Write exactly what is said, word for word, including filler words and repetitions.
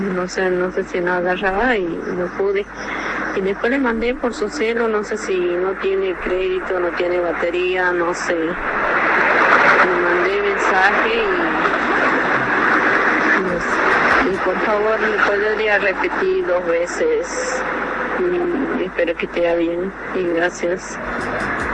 No sé, no sé si no agarraba y no pude. Y después le mandé por su celo, no sé si no tiene crédito, no tiene batería, no sé. Le mandé mensaje y, no sé. Y por favor, ¿le podría repetir dos veces? Y espero que esté bien y gracias.